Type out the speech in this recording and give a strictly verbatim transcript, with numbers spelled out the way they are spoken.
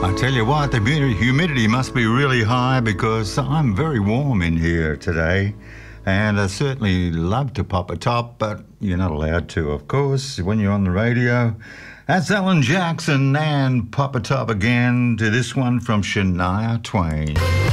I tell you what, the humidity humidity must be really high because I'm very warm in here today. And I certainly love to pop a top, but you're not allowed to, of course, when you're on the radio. That's Alan Jackson and Pop a Top again to this one from Shania Twain.